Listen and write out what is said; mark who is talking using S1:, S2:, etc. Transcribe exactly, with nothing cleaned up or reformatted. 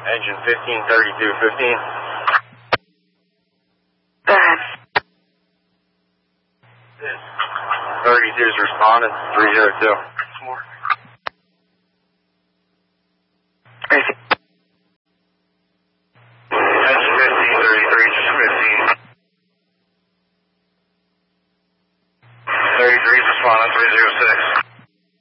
S1: Engine fifteen thirty-two fifteen. thirty-two is responding, three zero two.